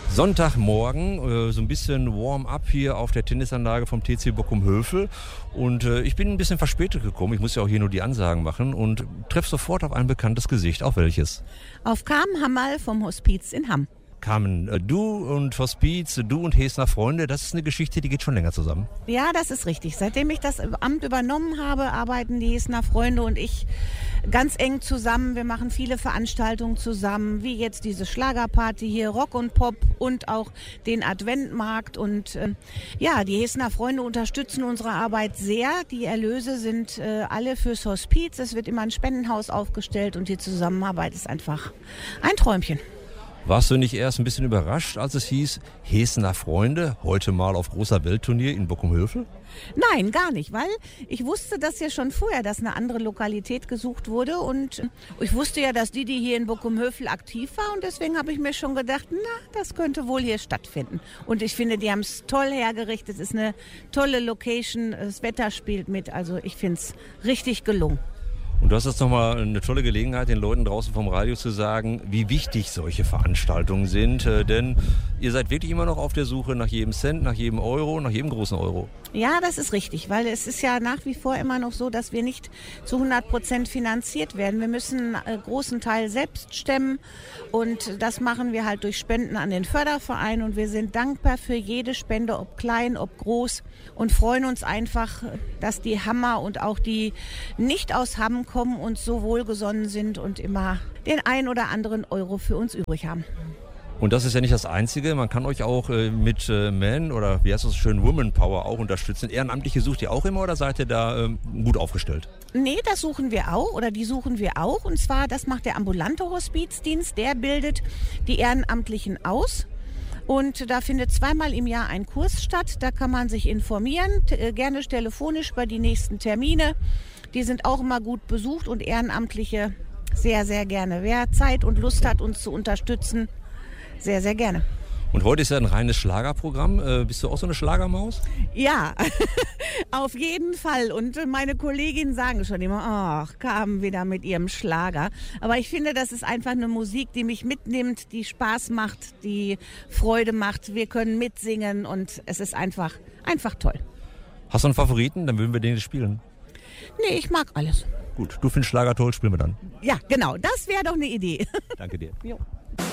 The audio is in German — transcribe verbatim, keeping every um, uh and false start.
Sonntagmorgen, äh, so ein bisschen Warm-up hier auf der Tennisanlage vom T C Bochum-Hövel. Und äh, ich bin ein bisschen verspätet gekommen. Ich muss ja auch hier nur die Ansagen machen und treffe sofort auf ein bekanntes Gesicht. Auf welches? Auf Carmen Hammerl vom Hospiz in Hamm. Carmen, äh, du und Hospiz, du und Hesner Freunde, das ist eine Geschichte, die geht schon länger zusammen. Ja, das ist richtig. Seitdem ich das Amt übernommen habe, arbeiten die Hesner Freunde und ich ganz eng zusammen. Wir machen viele Veranstaltungen zusammen, wie jetzt diese Schlagerparty hier, Rock und Pop und auch den Adventmarkt. Und äh, ja, die Hesner Freunde unterstützen unsere Arbeit sehr. Die Erlöse sind äh, alle fürs Hospiz. Es wird immer ein Spendenhaus aufgestellt und die Zusammenarbeit ist einfach ein Träumchen. Warst du nicht erst ein bisschen überrascht, als es hieß, Hesner Freunde, heute mal auf großer Weltturnier in Bochum-Hövel? Nein, gar nicht, weil ich wusste das ja schon vorher, dass eine andere Lokalität gesucht wurde und ich wusste ja, dass die, die hier in Bochum-Hövel aktiv war und deswegen habe ich mir schon gedacht, na, das könnte wohl hier stattfinden. Und ich finde, die haben es toll hergerichtet, es ist eine tolle Location, das Wetter spielt mit, also ich finde es richtig gelungen. Und du hast jetzt nochmal eine tolle Gelegenheit, den Leuten draußen vom Radio zu sagen, wie wichtig solche Veranstaltungen sind. Äh, denn ihr seid wirklich immer noch auf der Suche nach jedem Cent, nach jedem Euro, nach jedem großen Euro. Ja, das ist richtig, weil es ist ja nach wie vor immer noch so, dass wir nicht zu hundert Prozent finanziert werden. Wir müssen einen großen Teil selbst stemmen und das machen wir halt durch Spenden an den Förderverein. Und wir sind dankbar für jede Spende, ob klein, ob groß und freuen uns einfach, dass die Hammer und auch die nicht aus Hamm kommen und so wohlgesonnen sind und immer den ein oder anderen Euro für uns übrig haben. Und das ist ja nicht das Einzige, man kann euch auch äh, mit äh, Man oder wie heißt das schön, Woman Power auch unterstützen. Ehrenamtliche sucht ihr auch immer oder seid ihr da ähm, gut aufgestellt? Nee, das suchen wir auch oder die suchen wir auch und zwar, das macht der ambulante Hospizdienst, der bildet die Ehrenamtlichen aus. Und da findet zweimal im Jahr ein Kurs statt, da kann man sich informieren, t- gerne telefonisch über die nächsten Termine. Die sind auch immer gut besucht und Ehrenamtliche sehr, sehr gerne. Wer Zeit und Lust hat, uns zu unterstützen, sehr, sehr gerne. Und heute ist ja ein reines Schlagerprogramm. Äh, bist du auch so eine Schlagermaus? Ja, auf jeden Fall. Und meine Kolleginnen sagen schon immer, ach, kamen wieder mit ihrem Schlager. Aber ich finde, das ist einfach eine Musik, die mich mitnimmt, die Spaß macht, die Freude macht. Wir können mitsingen und es ist einfach, einfach toll. Hast du einen Favoriten? Dann würden wir den spielen. Nee, ich mag alles. Gut, du findest Schlager toll, spielen wir dann. Ja, genau. Das wäre doch eine Idee. Danke dir. Jo.